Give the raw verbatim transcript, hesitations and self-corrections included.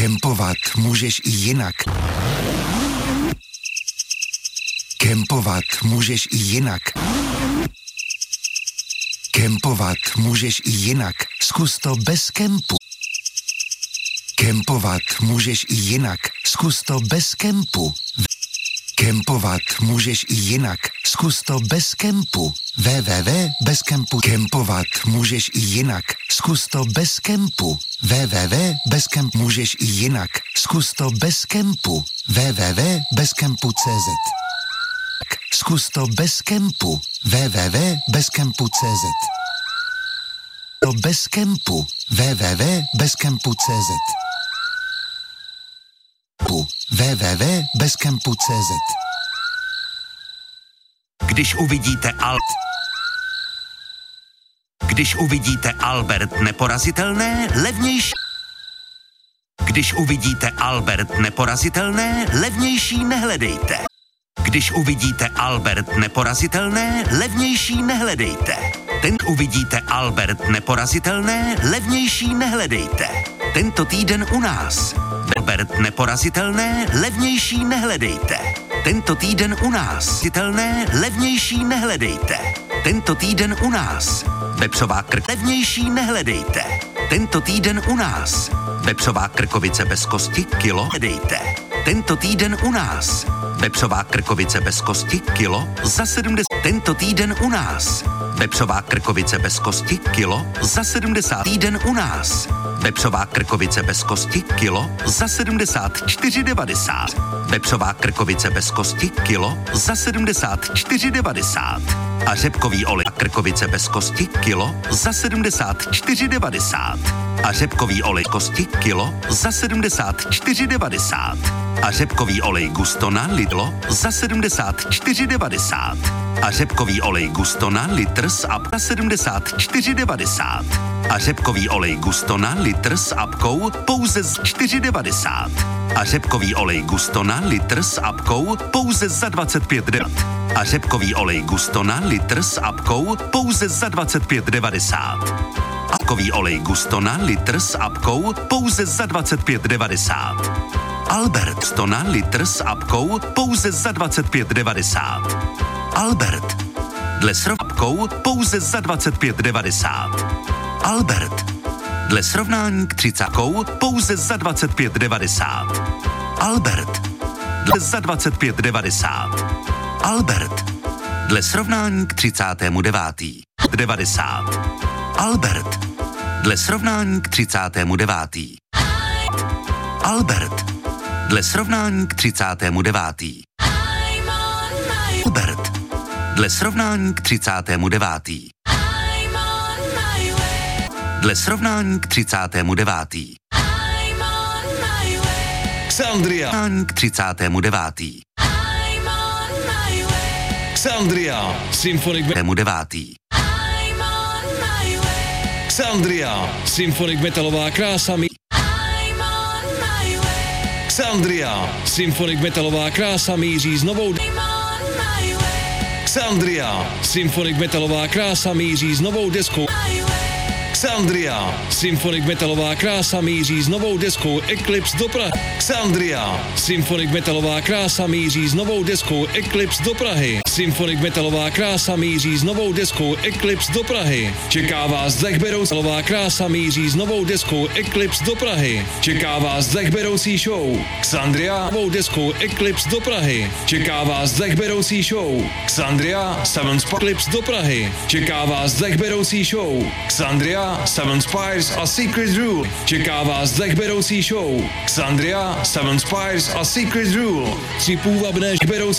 Kempovat můžeš i jinak. Kempovat můžeš i jinak. Kempovat můžeš i jinak. Zkus to bez kempu. Kempovat můžeš i jinak. Zkus to bez kempu. Kempovat můžeš i jinak. Zkus to bez kempu. www bez kempu. Kempovat můžeš i jinak. Zkus to bez kempu. www bez kempu. Můžeš i jinak. Zkus to bez kempu. www bez kempu tečka cé zet. Zkus to bez kempu. www bez kempu tečka cé zet. To bez kempu. www bez kempu tečka cé zet. www bez kempu tečka cé zet. Když uvidíte Alt. Když uvidíte Albert neporazitelné, levnější. Když uvidíte Albert neporazitelné, levnější nehledejte. Když uvidíte Albert neporazitelné, levnější nehledejte. Ten uvidíte Albert neporazitelné, levnější nehledejte. Tento týden u nás. Albert neporazitelné, levnější nehledejte. Tento týden u nás. Citelné, levnější nehledejte. Tento týden u nás. Vepřová krk, levnější nehledejte. Tento týden u nás. Vepřová krkovice bez kosti, kilo, hledejte. Tento týden u nás. Vepřová krkovice bez kosti, kilo, za sedmdesát. Tento týden u nás. Vepřová krkovice bez kosti, kilo, za sedmdesát. Týden u nás. Vepřová krkovice bez kosti, kilo, za sedmdesát čtyři devadesát. Vepřová krkovice bez kosti, kilo, za sedmdesát čtyři devadesát. A řepkový olej a krkovice bez kosti, kilo, za sedmdesát čtyři devadesát. A řepkový olej kosti, kilo, za sedmdesát čtyři devadesát. A řepkový olej Gustona lidlo za sedmdesát čtyři devadesát. A řepkový olej Gustona litr s apka sedmdesát čtyři devadesát. A řepkový olej Gustona litr s apkou pouze z čtyři devadesát. A řepkový olej Gustona litr s apkou pouze za dvacet pět devadesát. A řepkový olej Gustona litr s apkou pouze za dvacet pět devadesát. Apkový olej Gustona litr s apkou pouze za dvacet pět devadesát. Albert Stona litr s apkou pouze za dvacet pět devadesát. Albert dle srovnání pouze za dvacet pět devadesát. Albert dle srovnání k třicátkou pouze za dvacet pět devadesát. Albert dle za dvacet pět devadesát. Albert dle srovnání k třicátému devátému devadesát. Albert dle srovnání k třicátému devátému. Albert dle srovnání k třicátému devátému. Albert dle srovnání k třicátému devátému. Dle srovnání k třicátému devátému. Xandria k třicátému devátému. Xandria Symphonic devátý. Xandria Symphonic metalová krása mi Xandria Symphonic metalová krása míří s novou Xandria Symphonic metalová krása míří s novou deskou Xandria Symphonic metalová krása míří s novou deskou Eclipse do Prahy. Xandria Symphonic metalová krása míří s novou deskou Eclipse do Prahy. Symphonic metalová krása míří s novou deskou Eclipse do Prahy. Čeká vás dechberoucí metalová krása míří s novou deskou Eclipse do Prahy. Čeká vás dechberoucí show Xandria novou deskou Eclipse do Prahy. Čeká vás dechberoucí show Xandria Seven Eclipse do Prahy. Čeká vás dechberoucí show Xandria Seven Spires a Secret Rule. Čeká vás dechberoucí show Xandria Seven Spires a Secret Rule. Tři půvabné beroucí